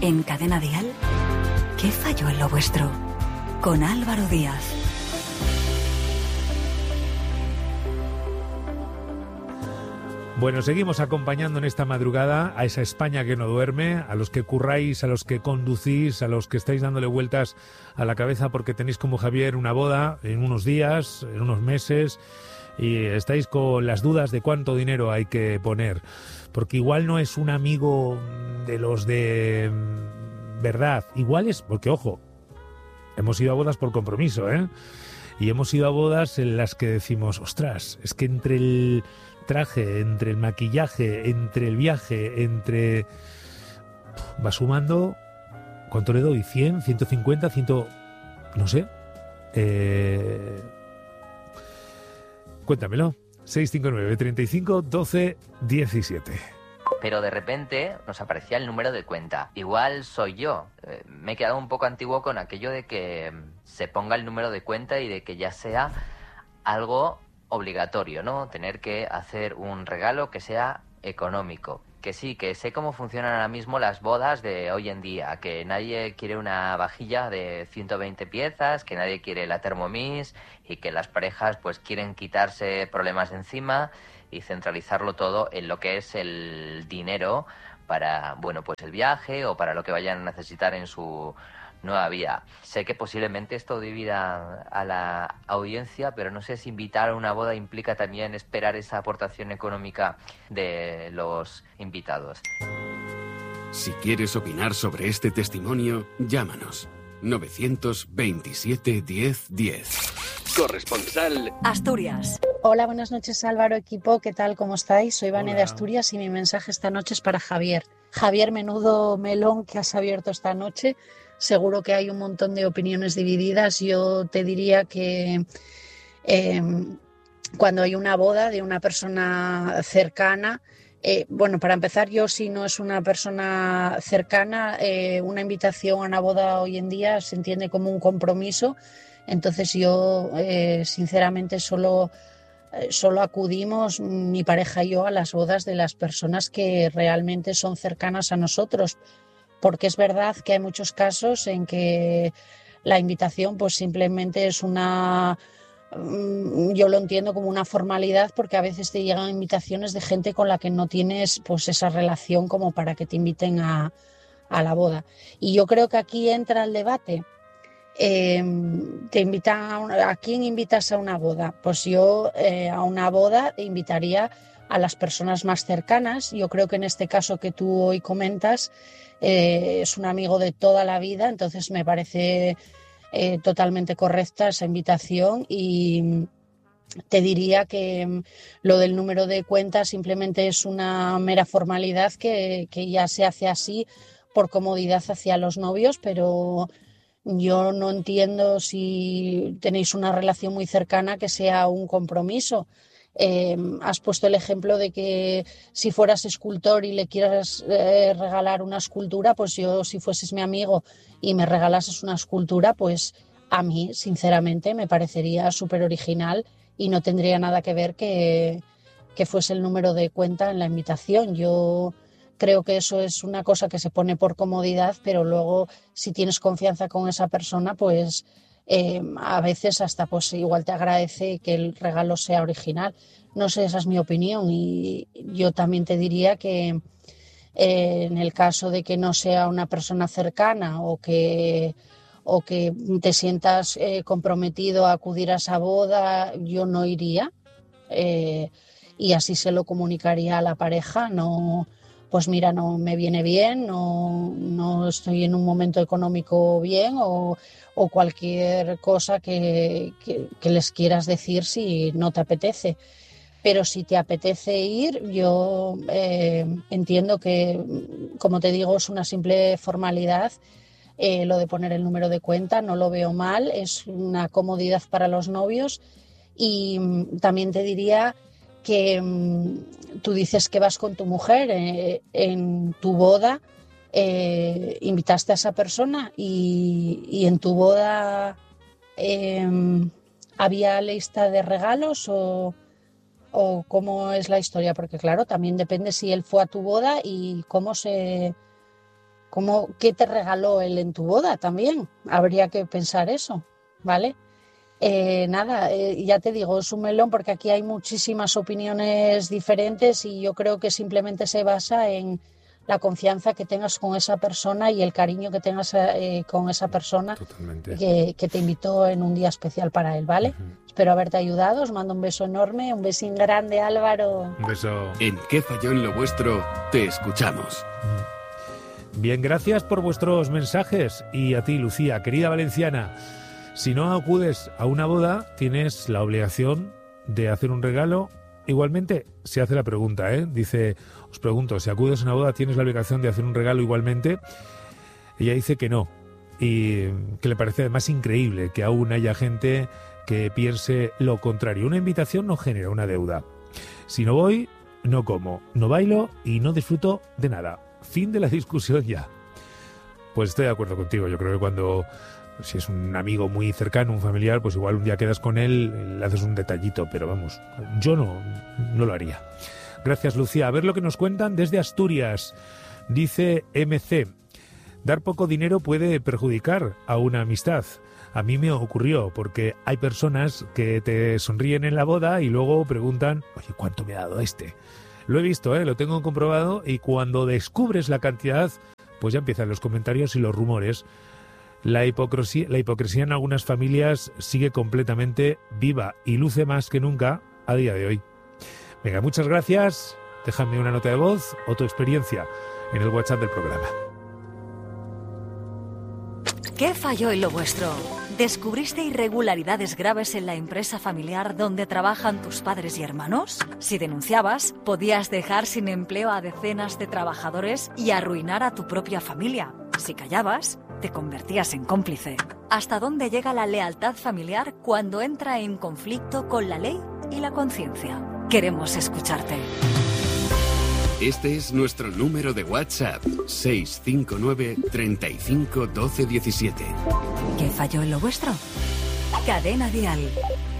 En Cadena Dial, ¿qué falló en lo vuestro? Con Álvaro Díaz. Bueno, seguimos acompañando en esta madrugada a esa España que no duerme, a los que curráis, a los que conducís, a los que estáis dándole vueltas a la cabeza porque tenéis como Javier una boda en unos días, en unos meses, y estáis con las dudas de cuánto dinero hay que poner. Porque igual no es un amigo de los de verdad, igual es, porque ojo, hemos ido a bodas por compromiso, ¿eh? Y hemos ido a bodas en las que decimos, ostras, es que entre el traje, entre el maquillaje, entre el viaje, entre... va sumando... ¿Cuánto le doy? ¿100? ¿150? ¿100? No sé. Cuéntamelo. 659 35 12 17. Pero de repente nos aparecía el número de cuenta. Igual soy yo. Me he quedado un poco antiguo con aquello de que se ponga el número de cuenta y de que ya sea algo obligatorio, ¿no? Tener que hacer un regalo que sea económico. Que sí, que sé cómo funcionan ahora mismo las bodas de hoy en día, que nadie quiere una vajilla de 120 piezas, que nadie quiere la Thermomix y que las parejas pues quieren quitarse problemas de encima y centralizarlo todo en lo que es el dinero para, bueno, pues el viaje o para lo que vayan a necesitar en su nueva vida. Sé que posiblemente esto divida a la audiencia, pero no sé si invitar a una boda implica también esperar esa aportación económica de los invitados. Si quieres opinar sobre este testimonio, llámanos. 927 10 10. Corresponsal Asturias. Hola, buenas noches Álvaro, equipo, ¿qué tal? ¿Cómo estáis? Soy Vane de Asturias y mi mensaje esta noche es para Javier. Javier, menudo melón que has abierto esta noche. Seguro que hay un montón de opiniones divididas. Yo te diría que cuando hay una boda de una persona cercana, bueno, para empezar, yo si no es una persona cercana, una invitación a una boda hoy en día se entiende como un compromiso. Entonces yo, sinceramente, solo acudimos mi pareja y yo a las bodas de las personas que realmente son cercanas a nosotros, porque es verdad que hay muchos casos en que la invitación pues simplemente es yo lo entiendo como una formalidad, porque a veces te llegan invitaciones de gente con la que no tienes pues esa relación como para que te inviten a la boda. Y yo creo que aquí entra el debate. Te invitan ¿a quién invitas a una boda? Pues yo a una boda invitaría a las personas más cercanas. Yo creo que en este caso que tú hoy comentas es un amigo de toda la vida, entonces me parece totalmente correcta esa invitación y te diría que lo del número de cuenta simplemente es una mera formalidad que ya se hace así por comodidad hacia los novios, pero yo no entiendo si tenéis una relación muy cercana que sea un compromiso. Has puesto el ejemplo de que si fueras escultor y le quieras regalar una escultura, pues yo si fueses mi amigo y me regalases una escultura, pues a mí sinceramente me parecería súper original y no tendría nada que ver que fuese el número de cuenta en la invitación. Yo creo que eso es una cosa que se pone por comodidad, pero luego si tienes confianza con esa persona, pues a veces hasta pues igual te agradece que el regalo sea original. No sé, esa es mi opinión y yo también te diría que en el caso de que no sea una persona cercana o que te sientas comprometido a acudir a esa boda, yo no iría y así se lo comunicaría a la pareja. No, pues mira, no me viene bien, no estoy en un momento económico bien o cualquier cosa que les quieras decir si no te apetece. Pero si te apetece ir, yo entiendo que, como te digo, es una simple formalidad. Lo de poner el número de cuenta no lo veo mal, es una comodidad para los novios. Y también te diría que tú dices que vas con tu mujer en tu boda, invitaste a esa persona y en tu boda ¿había lista de regalos o cómo es la historia? Porque claro, también depende si él fue a tu boda y cómo se ¿Qué te regaló él en tu boda también? Habría que pensar eso, ¿vale? Ya te digo, es un melón porque aquí hay muchísimas opiniones diferentes y yo creo que simplemente se basa en la confianza que tengas con esa persona y el cariño que tengas con esa persona que te invitó en un día especial para él, ¿vale? Espero haberte ayudado, os mando un beso enorme, un besín grande, Álvaro. Un beso. En ¿Qué falló en lo vuestro? Te escuchamos. Bien, gracias por vuestros mensajes. Y a ti, Lucía, querida valenciana, si no acudes a una boda, tienes la obligación de hacer un regalo. Igualmente, se hace la pregunta, dice, os pregunto, si acudes a una boda, ¿tienes la obligación de hacer un regalo igualmente? Ella dice que no, y que le parece además increíble que aún haya gente que piense lo contrario. Una invitación no genera una deuda. Si no voy, no como, no bailo y no disfruto de nada. Fin de la discusión ya. Pues estoy de acuerdo contigo. Yo creo que si es un amigo muy cercano, un familiar, pues igual un día quedas con él, le haces un detallito, pero vamos, yo no lo haría. Gracias, Lucía. A ver lo que nos cuentan desde Asturias. Dice MC, dar poco dinero puede perjudicar a una amistad. A mí me ocurrió, porque hay personas que te sonríen en la boda y luego preguntan, oye, ¿cuánto me ha dado este? Lo he visto, lo tengo comprobado, y cuando descubres la cantidad, pues ya empiezan los comentarios y los rumores. La hipocresía en algunas familias sigue completamente viva y luce más que nunca a día de hoy. Venga, muchas gracias. Déjame una nota de voz o tu experiencia en el WhatsApp del programa. ¿Qué falló en lo vuestro? ¿Descubriste irregularidades graves en la empresa familiar donde trabajan tus padres y hermanos? Si denunciabas, podías dejar sin empleo a decenas de trabajadores y arruinar a tu propia familia. Si callabas, te convertías en cómplice. ¿Hasta dónde llega la lealtad familiar cuando entra en conflicto con la ley y la conciencia? Queremos escucharte. Este es nuestro número de WhatsApp, 659 35 12 17. ¿Qué falló en lo vuestro? Cadena Dial.